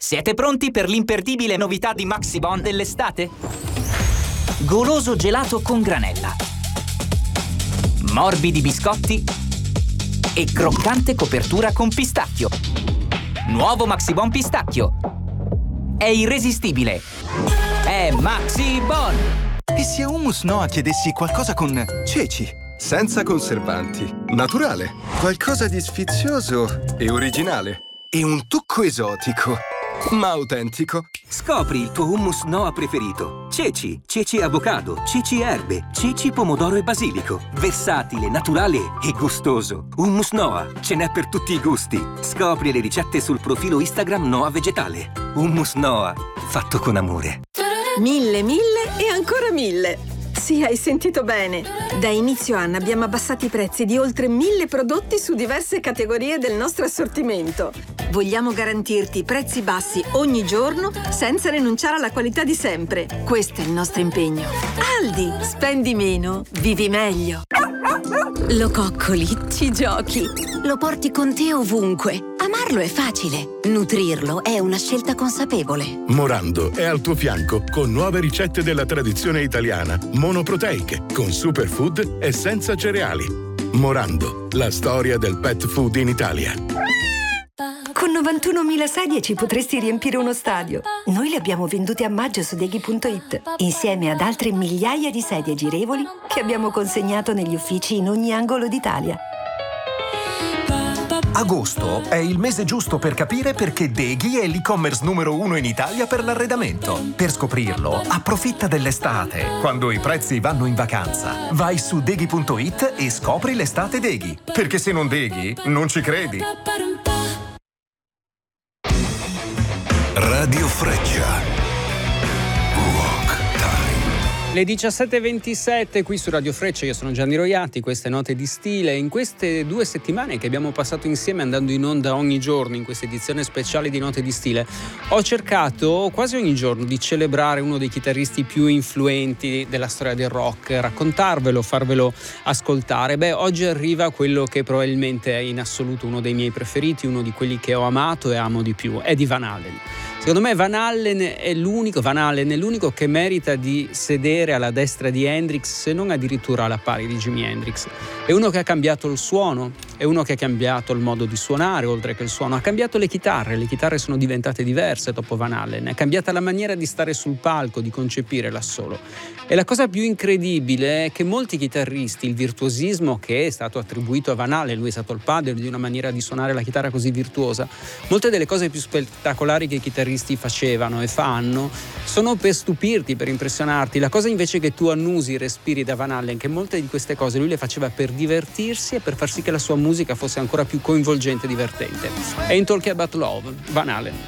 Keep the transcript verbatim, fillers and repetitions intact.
Siete pronti per l'imperdibile novità di Maxi Bon dell'estate? Goloso gelato con granella, morbidi biscotti e croccante copertura con pistacchio. Nuovo Maxi Bon pistacchio. È irresistibile. È Maxi Bon. E se a Hummus Noah chiedessi qualcosa con ceci? Senza conservanti, naturale, qualcosa di sfizioso e originale. E un tocco esotico, ma autentico. Scopri il tuo hummus Noah preferito. Ceci, ceci avocado, ceci erbe, ceci pomodoro e basilico. Versatile, naturale e gustoso. Hummus Noah, ce n'è per tutti i gusti. Scopri le ricette sul profilo Instagram Noah Vegetale. Hummus Noah, fatto con amore. Mille, mille e ancora mille. Sì, hai sentito bene. Da inizio anno abbiamo abbassato i prezzi di oltre mille prodotti su diverse categorie del nostro assortimento. Vogliamo garantirti prezzi bassi ogni giorno senza rinunciare alla qualità di sempre. Questo è il nostro impegno. Aldi, spendi meno, vivi meglio. Lo coccoli, ci giochi, lo porti con te ovunque. Amarlo è facile, nutrirlo è una scelta consapevole. Morando è al tuo fianco con nuove ricette della tradizione italiana, monoproteiche, con superfood e senza cereali. Morando, la storia del pet food in Italia. Con novantunomila sedie ci potresti riempire uno stadio. Noi le abbiamo vendute a maggio su Deghi punto it, insieme ad altre migliaia di sedie girevoli che abbiamo consegnato negli uffici in ogni angolo d'Italia. Agosto è il mese giusto per capire perché Deghi è l'e-commerce numero uno in Italia per l'arredamento. Per scoprirlo, approfitta dell'estate, quando i prezzi vanno in vacanza. Vai su Deghi punto it e scopri l'estate Deghi. Perché se non Deghi, non ci credi. Radio Freccia. Le diciassette e ventisette qui su Radio Freccia, io sono Gianni Roiati, queste Note di Stile. In queste due settimane che abbiamo passato insieme andando in onda ogni giorno in questa edizione speciale di Note di Stile, ho cercato quasi ogni giorno di celebrare uno dei chitarristi più influenti della storia del rock, raccontarvelo, farvelo ascoltare. Beh, oggi arriva quello che probabilmente è in assoluto uno dei miei preferiti, uno di quelli che ho amato e amo di più, Eddie Van Halen. Secondo me Van Halen è l'unico, Van Halen è l'unico che merita di sedere alla destra di Hendrix, se non addirittura alla pari di Jimi Hendrix. È uno che ha cambiato il suono, è uno che ha cambiato il modo di suonare, oltre che il suono. Ha cambiato le chitarre, le chitarre sono diventate diverse dopo Van Halen. È cambiata la maniera di stare sul palco, di concepire l'assolo. E la cosa più incredibile è che molti chitarristi, il virtuosismo che è stato attribuito a Van Halen, lui è stato il padre di una maniera di suonare la chitarra così virtuosa, molte delle cose più spettacolari che i chitarristi facevano e fanno sono per stupirti, per impressionarti. La cosa invece che tu annusi, respiri da Van Halen, che molte di queste cose lui le faceva per divertirsi e per far sì che la sua musica fosse ancora più coinvolgente e divertente. È in Talking About Love, Van Halen.